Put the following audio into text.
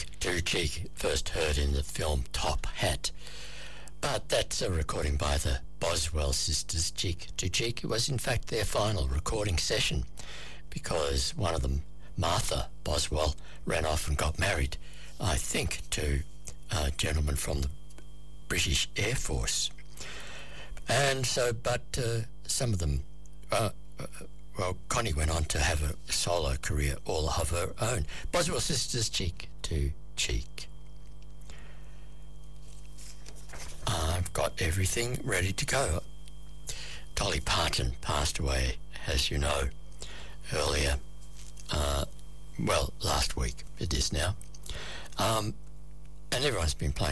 Cheek to Cheek, first heard in the film Top Hat. But that's a recording by the Boswell sisters, Cheek to Cheek. It was in fact their final recording session because one of them, Martha Boswell, ran off and got married, I think, to a gentleman from the British Air Force. And so, but some of them, well, Connie went on to have a solo career all of her own. Boswell sisters, Cheek to Cheek. I've got everything ready to go. Dolly Parton passed away, as you know, earlier, last week it is now. And everyone's been playing